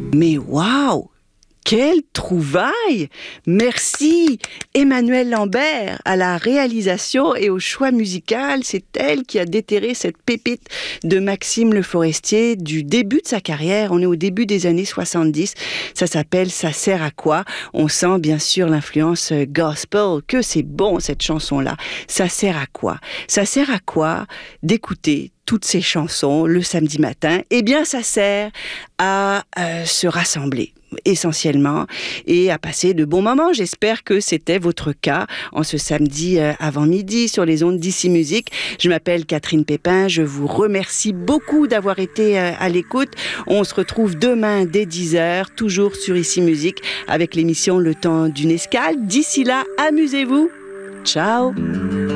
Mais waouh! Quelle trouvaille! Merci Emmanuel Lambert à la réalisation et au choix musical. C'est elle qui a déterré cette pépite de Maxime Le Forestier du début de sa carrière. On est au début des années 70. Ça s'appelle « Ça sert à quoi ?» On sent bien sûr l'influence gospel. Que c'est bon cette chanson-là. Ça sert à quoi? Ça sert à quoi d'écouter toutes ces chansons le samedi matin? Eh bien, ça sert à se rassembler essentiellement et à passer de bons moments. J'espère que c'était votre cas en ce samedi avant midi sur les ondes d'Ici Musique. Je m'appelle Catherine Pépin, je vous remercie beaucoup d'avoir été à l'écoute. On se retrouve demain dès 10h, toujours sur Ici Musique avec l'émission Le Temps d'une escale. D'ici là, amusez-vous. Ciao.